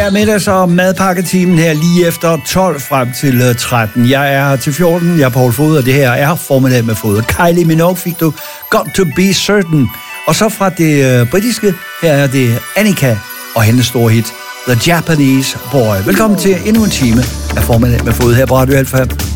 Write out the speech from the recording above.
Jeg er middags- og madpakketimen her lige efter 12 frem til 13. Jeg er her til 14. Jeg er Poul Fod, og det her er Formiddag med Fod. Kylie Minogue fik du Got to Be Certain. Og så fra det britiske, her er det Annika og hendes store hit The Japanese Boy. Velkommen til endnu en time af Formiddag med Fod her på Radio Alfa.